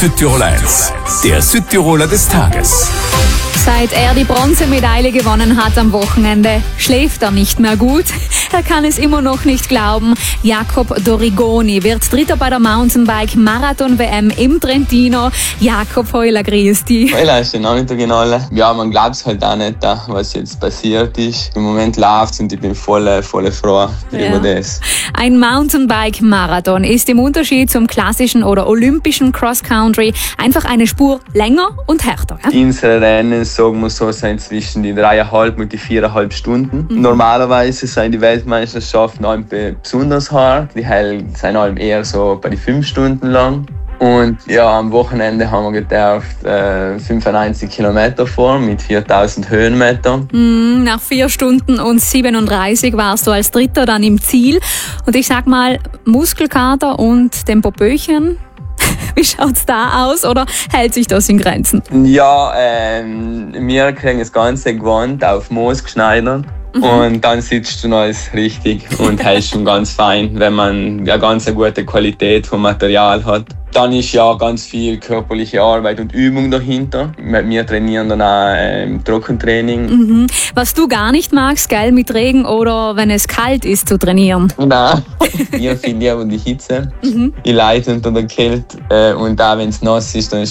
Südtirol 1, der Südtiroler des Tages. Seit er die Bronzemedaille gewonnen hat am Wochenende, schläft er nicht mehr gut. Er kann es immer noch nicht glauben. Jacob Dorigoni wird Dritter bei der Mountainbike-Marathon-WM im Trentino. Jakob Heuler, grüß dich. Heuler ist noch nicht original. Ja, man glaubt es halt auch nicht, was jetzt passiert ist. Im Moment läuft es und ich bin voll froh über das. Ein Mountainbike-Marathon ist im Unterschied zum klassischen oder olympischen Cross-Country einfach eine Spur länger und härter. Ja? Unsere Rennen, sagen wir so, sind zwischen die 3,5 und die 4,5 Stunden. Normalerweise sind die Weltmeisterschaften besonders hart. Die sind eher so bei die 5 Stunden lang. Und ja, am Wochenende haben wir getauft 95 Kilometer vor mit 4000 Höhenmetern. Nach 4 Stunden und 37 warst du als Dritter dann im Ziel. Und ich sag mal, Muskelkater und dem Popöchen, wie schaut's da aus oder hält sich das in Grenzen? Ja, wir kriegen das Ganze gewohnt auf Moos geschneidert. Und dann sitzt du alles richtig und hältst schon ganz fein, wenn man eine ganz gute Qualität vom Material hat. Dann ist ja ganz viel körperliche Arbeit und Übung dahinter. Wir trainieren dann auch Trockentraining. Was du gar nicht magst, gell, mit Regen oder wenn es kalt ist zu trainieren? Nein, ich habe viel lieber die Hitze. Ich leide unter der Kälte und auch wenn es nass ist, dann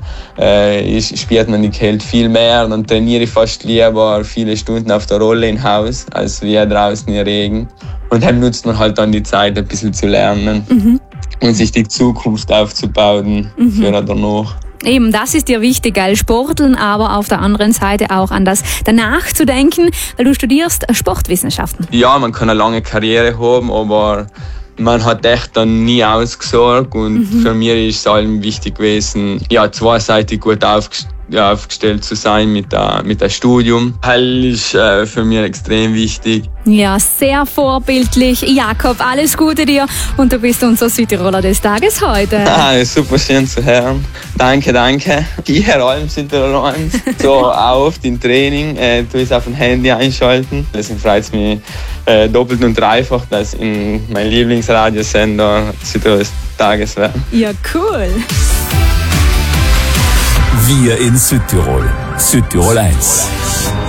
spürt man die Kälte viel mehr. Dann trainiere ich fast lieber viele Stunden auf der Rolle im Haus, als wie draußen im Regen. Und dann nutzt man halt dann die Zeit, ein bisschen zu lernen. Und sich die Zukunft aufzubauen für danach. Eben, das ist dir wichtig, gell? Sporteln, aber auf der anderen Seite auch an das danach zu denken, weil du studierst Sportwissenschaften. Ja, man kann eine lange Karriere haben, aber man hat echt dann nie ausgesorgt und für mich ist es allem wichtig gewesen, ja, zweiseitig gut aufgestellt zu sein mit dem Studium. Das ist für mich extrem wichtig. Ja, sehr vorbildlich. Jakob, alles Gute dir und du bist unser Südtiroler des Tages heute. Super schön zu hören. Danke. Hier allem Südtiroler 1. So auch oft im Training, du es auf dem Handy einschalten. Deswegen freut es mich doppelt und dreifach, dass in mein Lieblingsradiosender Südtiroler des Tages wäre. Ja, cool. Wir in Südtirol. Südtirol 1.